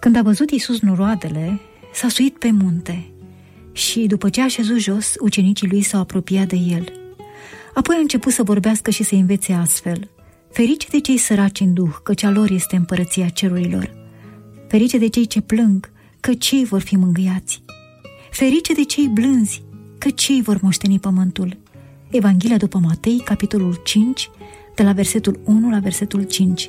Când a văzut Iisus noroadele, s-a suit pe munte și, după ce a șezut jos, ucenicii lui s-au apropiat de el. Apoi a început să vorbească și să învețe astfel: ferice de cei săraci în duh, căci a lor este împărăția cerurilor. Ferice de cei ce plâng, căci ei vor fi mângâiați. Ferice de cei blânzi, căci ei vor moșteni pământul. Evanghelia după Matei, capitolul 5, de la versetul 1 la versetul 5.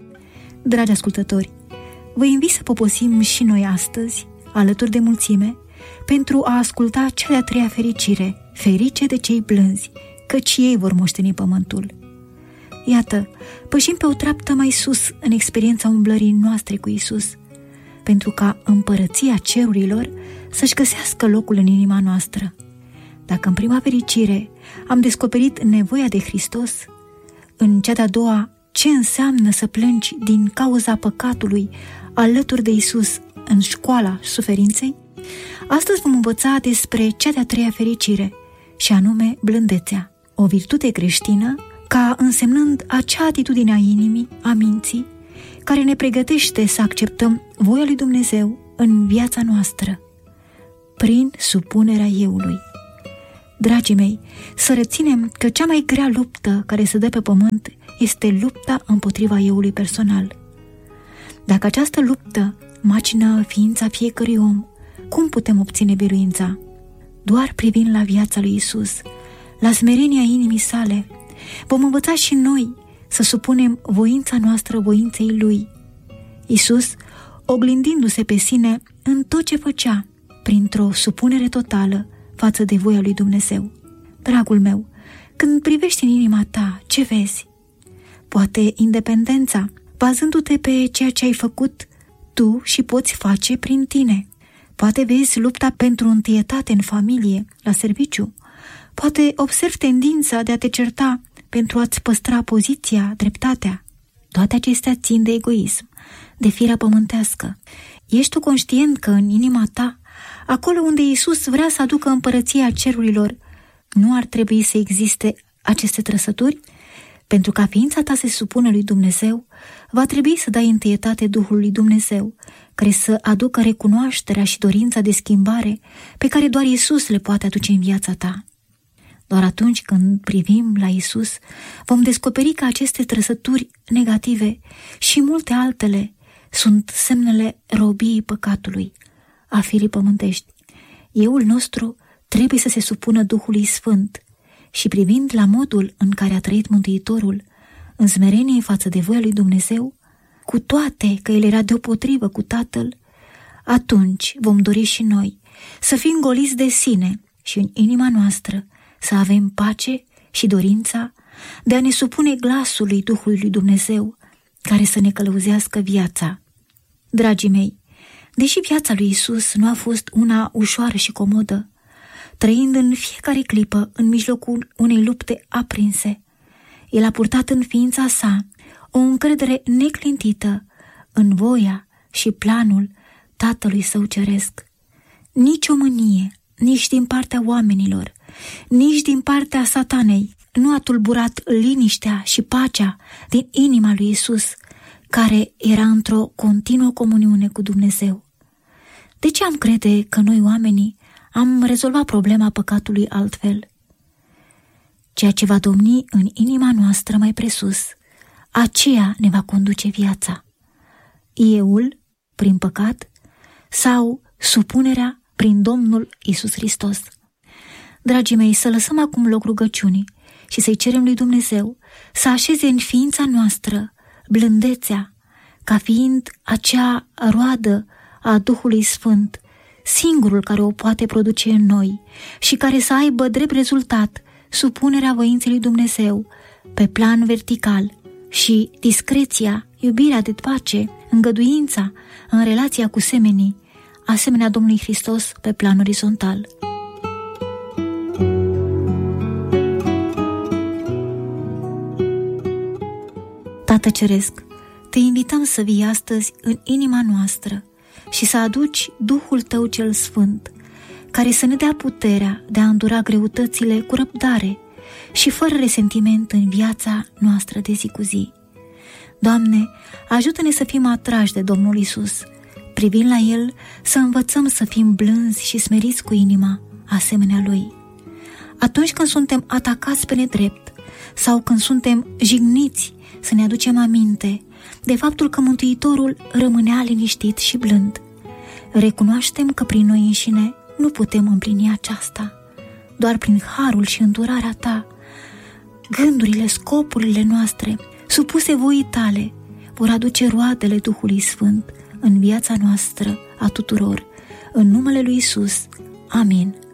Dragi ascultători, vă invit să poposim și noi astăzi, alături de mulțime, pentru a asculta cea de-a treia fericire: ferice de cei blânzi, căci ei vor moșteni pământul. Iată, pășim pe o treaptă mai sus în experiența umblării noastre cu Iisus, pentru ca împărăția cerurilor să-și găsească locul în inima noastră. Dacă în prima fericire am descoperit nevoia de Hristos, în cea de-a doua ce înseamnă să plângi din cauza păcatului alături de Iisus în școala suferinței, astăzi vom învăța despre cea de-a treia fericire, și anume blândețea, o virtute creștină ca însemnând acea atitudine a inimii, a minții, care ne pregătește să acceptăm voia lui Dumnezeu în viața noastră, prin supunerea euului. Dragii mei, să reținem că cea mai grea luptă care se dă pe pământ este lupta împotriva euului personal. Dacă această luptă macină ființa fiecărui om, cum putem obține biruința? Doar privind la viața lui Iisus, la smerenia inimii sale, vom învăța și noi să supunem voința noastră voinței Lui. Iisus, oglindindu-se pe sine în tot ce făcea, printr-o supunere totală față de voia lui Dumnezeu. Dragul meu, când privești în inima ta, ce vezi? Poate independența, bazându-te pe ceea ce ai făcut tu și poți face prin tine. Poate vezi lupta pentru întâietate în familie, la serviciu. Poate observi tendința de a te certa pentru a-ți păstra poziția, dreptatea. Toate acestea țin de egoism, de firea pământească. Ești tu conștient că în inima ta, acolo unde Iisus vrea să aducă împărăția cerurilor, nu ar trebui să existe aceste trăsături? Pentru ca ființa ta să se supună lui Dumnezeu, va trebui să dai întâietate Duhului lui Dumnezeu, care să aducă recunoașterea și dorința de schimbare pe care doar Iisus le poate aduce în viața ta. Doar atunci când privim la Iisus, vom descoperi că aceste trăsături negative și multe altele sunt semnele robiei păcatului, a firii pământești. Euul nostru trebuie să se supună Duhului Sfânt și, privind la modul în care a trăit Mântuitorul, în smerenie față de voia lui Dumnezeu, cu toate că el era deopotrivă cu Tatăl, atunci vom dori și noi să fim goliți de sine și în inima noastră să avem pace și dorința de a ne supune glasului Duhului lui Dumnezeu, care să ne călăuzească viața. Dragii mei, deși viața lui Iisus nu a fost una ușoară și comodă, trăind în fiecare clipă în mijlocul unei lupte aprinse, el a purtat în ființa sa o încredere neclintită în voia și planul Tatălui Său Ceresc. Nici o mânie, nici din partea oamenilor, nici din partea Satanei nu a tulburat liniștea și pacea din inima lui Iisus, care era într-o continuă comuniune cu Dumnezeu. De ce am crede că noi oamenii am rezolvat problema păcatului altfel? Ceea ce va domni în inima noastră mai presus, aceea ne va conduce viața. Euul, prin păcat, sau supunerea prin Domnul Iisus Hristos. Dragii mei, să lăsăm acum loc rugăciunii și să-i cerem lui Dumnezeu să așeze în ființa noastră blândețea, ca fiind acea roadă a Duhului Sfânt, singurul care o poate produce în noi și care să aibă drept rezultat supunerea voinței lui Dumnezeu pe plan vertical și discreția, iubirea de pace, îngăduința în relația cu semenii, asemenea Domnului Hristos pe plan orizontal. Tată Ceresc, te invităm să vii astăzi în inima noastră și să aduci Duhul Tău cel Sfânt, care să ne dea puterea de a îndura greutățile cu răbdare și fără resentiment în viața noastră de zi cu zi. Doamne, ajută-ne să fim atrași de Domnul Iisus, privind la El, să învățăm să fim blânzi și smeriți cu inima, asemenea Lui. Atunci când suntem atacați pe nedrept sau când suntem jigniți, să ne aducem aminte de faptul că Mântuitorul rămânea liniștit și blând. Recunoaștem că prin noi înșine nu putem împlini aceasta. Doar prin harul și îndurarea Ta, gândurile, scopurile noastre, supuse voii Tale, vor aduce roadele Duhului Sfânt în viața noastră a tuturor. În numele lui Iisus. Amin.